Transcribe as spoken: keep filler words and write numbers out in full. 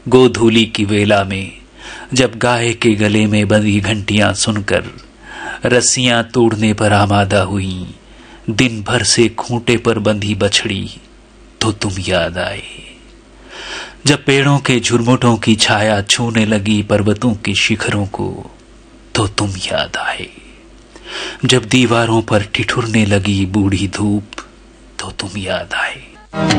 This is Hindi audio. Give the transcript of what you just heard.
गोधूली की वेला में जब गाय के गले में बंधी घंटियां सुनकर रस्सियां तोड़ने पर आमादा हुई, दिन भर से खूंटे पर बंधी बछड़ी तो तुम याद आए। जब पेड़ों के झुरमुटों की छाया छूने लगी पर्वतों के शिखरों को तो तुम याद आए। जब दीवारों पर ठिठुरने लगी बूढ़ी धूप तो तुम याद आए।